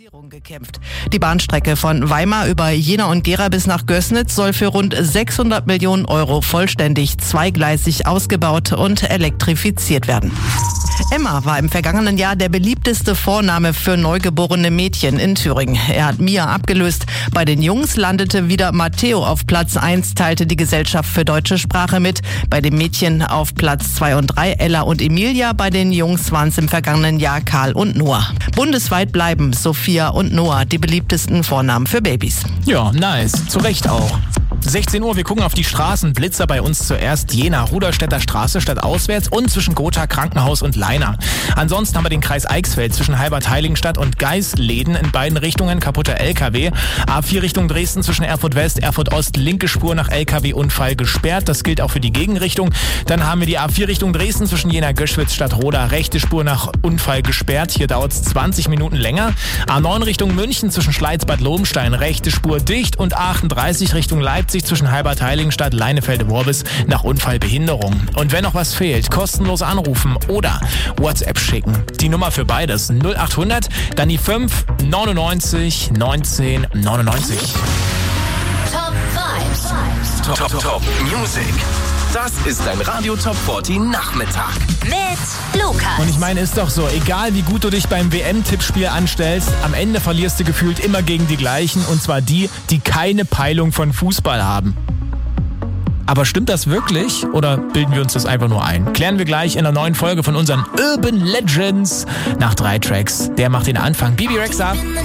Gekämpft. Die Bahnstrecke von Weimar über Jena und Gera bis nach Gößnitz soll für rund 600 Millionen Euro vollständig zweigleisig ausgebaut und elektrifiziert werden. Emma war im vergangenen Jahr der beliebteste Vorname für neugeborene Mädchen in Thüringen. Er hat Mia abgelöst. Bei den Jungs landete wieder Matteo auf Platz 1, teilte die Gesellschaft für deutsche Sprache mit. Bei den Mädchen auf Platz 2 und 3 Ella und Emilia. Bei den Jungs waren es im vergangenen Jahr Karl und Noah. Bundesweit bleiben Sophia und Noah die beliebtesten Vornamen für Babys. Ja, nice. Zu Recht auch. 16 Uhr, wir gucken auf die Straßen. Blitzer bei uns zuerst. Jena, Ruderstädter Straße statt auswärts und zwischen Gotha, Krankenhaus und Leina. Ansonsten haben wir den Kreis Eichsfeld zwischen Halbert-Heiligenstadt und Geisleden in beiden Richtungen kaputter LKW. A4 Richtung Dresden zwischen Erfurt West, Erfurt Ost, linke Spur nach LKW-Unfall gesperrt. Das gilt auch für die Gegenrichtung. Dann haben wir die A4 Richtung Dresden zwischen Jena-Göschwitz statt Roda, rechte Spur nach Unfall gesperrt. Hier dauert es 20 Minuten länger. A9 Richtung München zwischen Schleiz-Bad Lobenstein, rechte Spur dicht und A38 Richtung Leipzig zwischen Halbert-Heiligenstadt, Leinefelde-Worbis nach Unfallbehinderung. Und wenn noch was fehlt, kostenlos anrufen oder WhatsApp schicken. Die Nummer für beides 0800, dann die 5 99 19 99. Top 5. Top Music. Das ist ein Radio Top 40 Nachmittag. Mit Lukas. Und ich meine, ist doch so, egal wie gut du dich beim WM-Tippspiel anstellst, am Ende verlierst du gefühlt immer gegen die gleichen, und zwar die keine Peilung von Fußball haben. Aber stimmt das wirklich oder bilden wir uns das einfach nur ein? Klären wir gleich in einer neuen Folge von unseren Urban Legends nach 3 Tracks. Der macht den Anfang. Bibi Rexha.